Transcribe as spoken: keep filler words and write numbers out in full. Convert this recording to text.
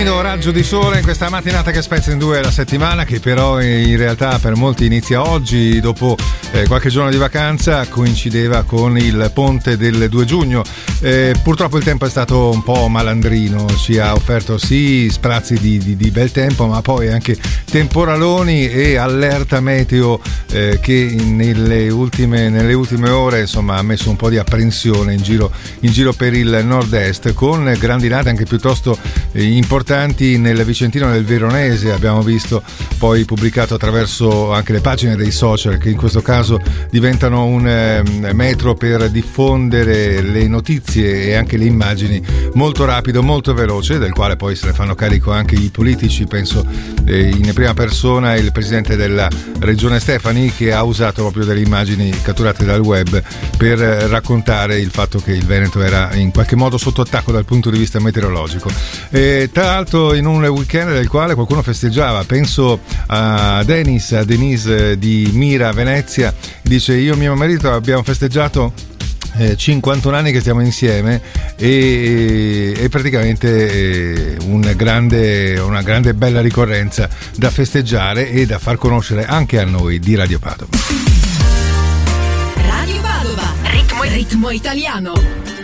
timido raggio di sole in questa mattinata che spezza in due la settimana, che però in realtà per molti inizia oggi, dopo eh, qualche giorno di vacanza. Coincideva con il ponte del due giugno. Eh, purtroppo il tempo è stato un po' malandrino, ci ha offerto sì sprazzi di, di, di bel tempo, ma poi anche temporaloni e allerta meteo eh, che nelle ultime, nelle ultime ore insomma ha messo un po' di apprensione in giro, in giro per il nord-est, con grandinate anche piuttosto eh, importanti nel Vicentino del Veronese. Abbiamo visto poi pubblicato attraverso anche le pagine dei social, che in questo caso diventano un eh, metro per diffondere le notizie e anche le immagini molto rapido, molto veloce, del quale poi se ne fanno carico anche i politici. Penso eh, in prima persona il presidente della regione Stefani, che ha usato proprio delle immagini catturate dal web per eh, raccontare il fatto che il Veneto era in qualche modo sotto attacco dal punto di vista meteorologico. E tra l'altro in un weekend nel quale qualcuno festeggiava, penso a Denis, a Denise di Mira, Venezia, dice: io e mio marito abbiamo festeggiato Eh, cinquantuno anni che stiamo insieme e, e praticamente eh, un grande, una grande bella ricorrenza da festeggiare e da far conoscere anche a noi di Radio Padova. Radio Padova, ritmo, ritmo italiano.